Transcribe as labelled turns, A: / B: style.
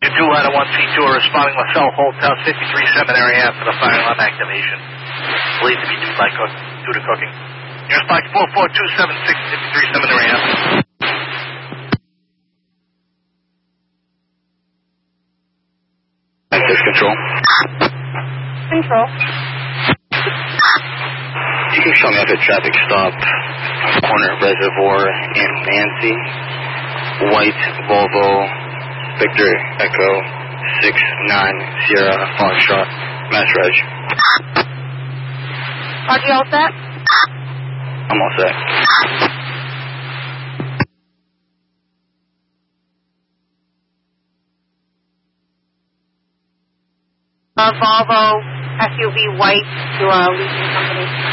A: 2 out of 1C2 are responding LaSalle Hotel 53 Seminary after the fire alarm activation. Believed to be due to cooking. Your spike 44276 53 Seminary Ave. Control.
B: Control.
A: You can show me up at traffic stop, corner Reservoir and Nancy. White Volvo, Victor Echo 69 Sierra Foxtrot, Mass Reg.
B: Are you all set?
A: I'm all set.
B: Volvo SUV white to a leasing company.